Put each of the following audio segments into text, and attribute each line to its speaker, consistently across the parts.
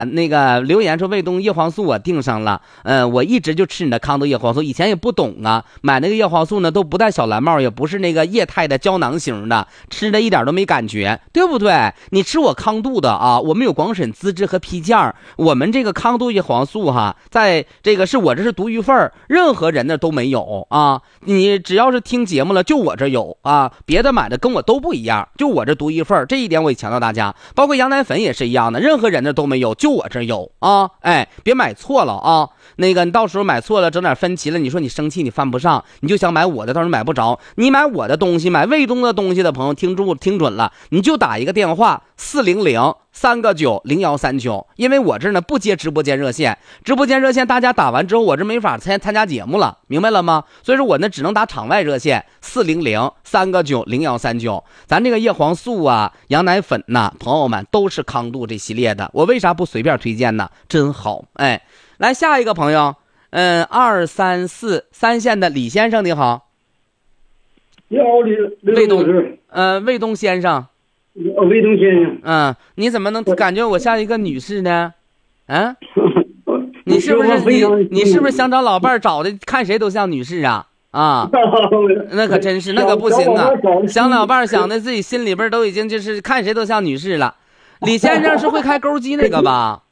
Speaker 1: 那个留言说卫东叶黄素我订上了，我一直就吃你的康豆叶黄素，以前也不懂啊，买那个叶黄素呢都不带小蓝帽，也不是那个液态的胶囊型的，吃的一点都没感觉，对不对？你吃我康度的啊，我们有广审资质和批件，我们这个康度叶黄素哈，在这个我这是独一份，任何人那都没有啊，你只要是听节目了就我这有啊，别的买的跟我都不一样，就我这独一份，这一点我也强调大家，包括羊奶粉也是一样的，任何人那都没有，就我这有啊，哎，别买错了啊，那个你到时候买错了整点分歧了，你说你生气你犯不上，你就想买我的，到时候买不着，你买我的东西，买卫东的东西的朋友听准了，你就打一个电话400-3个9-0139，因为我这呢不接直播间热线，直播间热线大家打完之后我这没法参加节目了，明白了吗？所以说我呢只能打场外热线400-3个9-0139，咱这个叶黄素啊羊奶粉呐，朋友们都是康度这系列的，我为啥不随便推荐呢？真好。哎，来下一个朋友，234三线的李先生你好。
Speaker 2: 你好，
Speaker 1: 卫东，卫东先生。
Speaker 2: 卫东先生。
Speaker 1: 你怎么能感觉我像一个女士呢？啊？你是不是想找老伴找的看谁都像女士啊？啊，那可真是，那可不行啊！想老伴想的自己心里边都已经就是看谁都像女士了。李先生是会开钩机那个吧？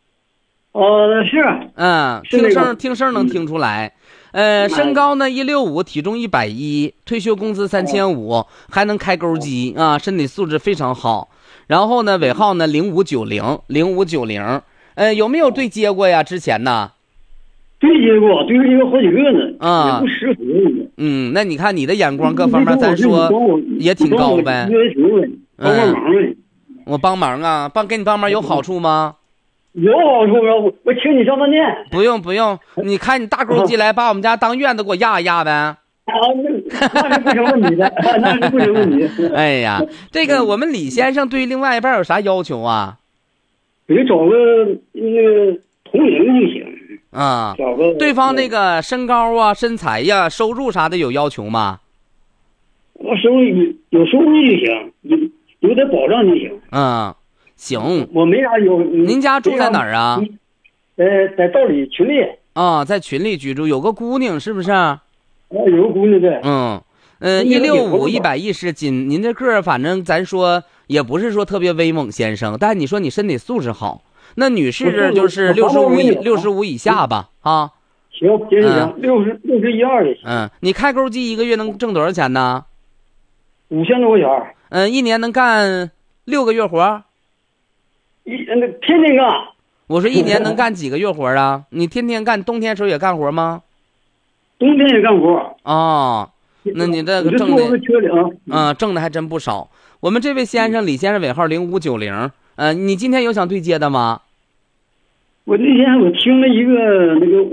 Speaker 2: 是。
Speaker 1: 听声能听出来。身高呢165，体重110，退休工资3500，还能开钩机啊，身体素质非常好。然后呢，尾号呢0590，有没有对接过呀？之前呢？
Speaker 2: 对接过好几个呢。也不识合。
Speaker 1: 那你看你的眼光各方面，咱说也挺高呗。
Speaker 2: 帮忙呗。
Speaker 1: 我帮忙啊，给你帮忙有好处吗？
Speaker 2: 有好处啊，我请你上饭店。
Speaker 1: 不用，你开你大钩机来，把我们家当院子给我压一压呗。
Speaker 2: 那是不成问题的，那是不成问题。
Speaker 1: 哎呀，这个我们李先生对另外一半有啥要求啊？
Speaker 2: 我就找个那个同龄就行
Speaker 1: 啊。
Speaker 2: 找个
Speaker 1: 对方那个身高啊、身材呀、收入啥的有要求吗？
Speaker 2: 我有收入就行，有点保障就行。
Speaker 1: 行。
Speaker 2: 我没啥有。
Speaker 1: 您家住在哪儿啊？
Speaker 2: 在道里群里。
Speaker 1: 在群里居住，有个姑娘是不是？
Speaker 2: 有个姑娘对。
Speaker 1: 165 110斤，您这个儿反正咱说也不是说特别威猛先生，但你说你身体素质好，那女士这就是65以下吧？啊，
Speaker 2: 行，61、2也行。
Speaker 1: 你开钩机一个月能挣多少钱呢
Speaker 2: ？5000多块钱。
Speaker 1: 一年能干6个月活？
Speaker 2: 天天干。
Speaker 1: 我说一年能干几个月活啊？你天天干，冬天时候也干活吗？
Speaker 2: 冬天也干活。
Speaker 1: 那你这个挣的还真不少。我们这位先生李先生尾号0590，你今天有想对接的吗？
Speaker 2: 我那天我听了一个那个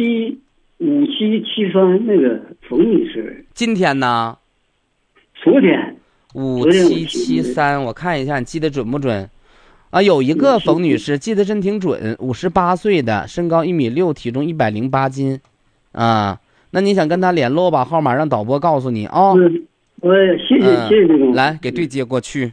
Speaker 2: 5773那个冯女士。
Speaker 1: 今天呢？
Speaker 2: 昨天。
Speaker 1: 5773，我看一下你记得准不准？有一个冯女士记得真挺准，58岁的，身高1.6米，体重108斤，那你想跟他联络吧，号码让导播告诉你啊。
Speaker 2: 谢谢这个。
Speaker 1: 来给对接过去。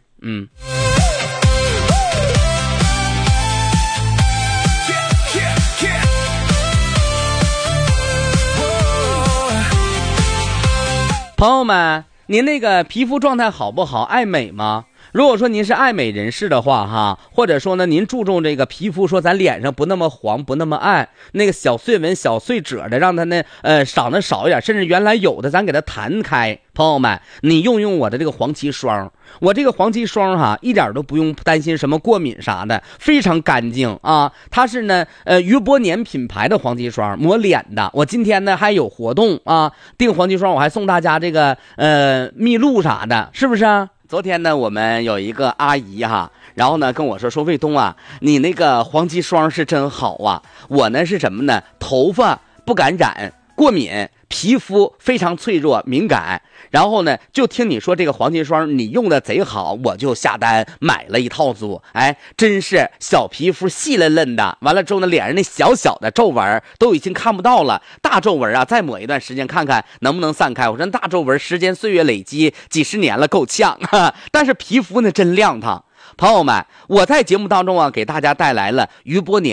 Speaker 1: 朋友们，您那个皮肤状态好不好？爱美吗？如果说您是爱美人士的话哈，或者说呢您注重这个皮肤，说咱脸上不那么黄不那么暗，那个小碎纹小碎褶的让它呢长得少一点，甚至原来有的咱给它弹开。朋友们，你用我的这个黄芪霜，我这个黄芪霜哈一点都不用担心什么过敏啥的，非常干净啊。它是呢余波年品牌的黄芪霜，抹脸的。我今天呢还有活动啊，订黄芪霜我还送大家这个蜜露啥的，是不是啊？昨天呢我们有一个阿姨哈，然后呢跟我说卫东啊，你那个黄芪霜是真好啊。我呢是什么呢？头发不敢染，过敏，皮肤非常脆弱敏感，然后呢就听你说这个黄芪霜你用的贼好，我就下单买了一套组。真是小皮肤细嫩嫩的，完了之后呢脸上那小小的皱纹都已经看不到了，大皱纹啊再抹一段时间看看能不能散开。我说大皱纹时间岁月累积几十年了够呛但是皮肤呢真亮堂。 朋友们，我在节目当中啊，给大家带来了于波年